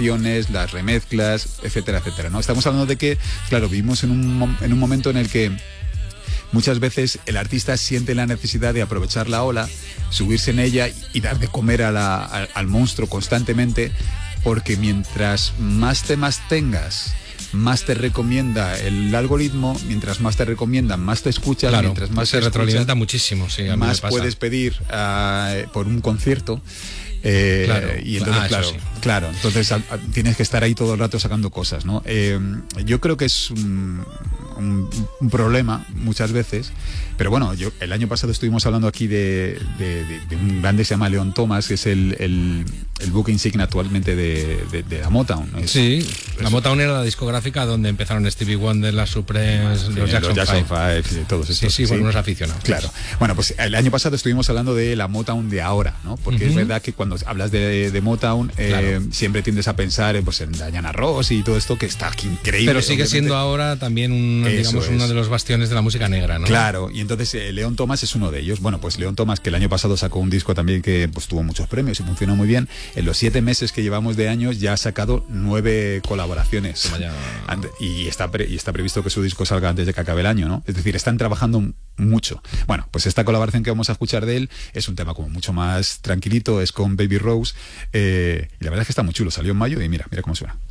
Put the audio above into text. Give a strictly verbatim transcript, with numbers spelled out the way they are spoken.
canciones, las remezclas, etcétera, etcétera, ¿no? Estamos hablando de que, claro, vivimos en un, en un momento en el que muchas veces el artista siente la necesidad de aprovechar la ola, subirse en ella y dar de comer a la, a, al monstruo constantemente, porque mientras más temas tengas, más te recomienda el algoritmo, mientras más te recomiendan, más te escuchas, claro, mientras más se te retroalimenta escuchas, muchísimo, sí, a mí más me pasa. puedes pedir uh, por un concierto. Eh, claro, y entonces, ah, claro, sí. claro, entonces a, a, tienes que estar ahí todo el rato sacando cosas, ¿no? Eh, yo creo que es un, un, un problema muchas veces, pero bueno, yo el año pasado estuvimos hablando aquí de, de, de, de un grande que se llama Leon Thomas, que es el, el, el buque insignia actualmente de, de, de la Motown. Es, sí, es, la Motown era la discográfica donde empezaron Stevie Wonder, las Supremes, sí, los Jackson, los Jackson Five, Five, todos estos. Sí, sí, bueno, unos aficionados. Claro. Bueno, pues el año pasado estuvimos hablando de la Motown de ahora, ¿no? Porque uh-huh. es verdad que cuando hablas de, de Motown, eh, claro. siempre tiendes a pensar eh, pues en Diana Ross y todo esto, que está increíble. Pero sigue obviamente. siendo ahora también un, digamos, uno de los bastiones de la música negra, ¿no? Claro, y entonces eh, Leon Thomas es uno de ellos. Bueno, pues Leon Thomas, que el año pasado sacó un disco también que pues tuvo muchos premios y funcionó muy bien. En los siete meses que llevamos de años ya ha sacado nueve colaboraciones. Vaya. Y está, pre, y está previsto que su disco salga antes de que acabe el año, ¿no? Es decir, están trabajando mucho. Bueno, pues esta colaboración que vamos a escuchar de él es un tema como mucho más tranquilito, es con Baby Rose, eh, y la verdad es que está muy chulo, salió en mayo y mira, mira cómo suena.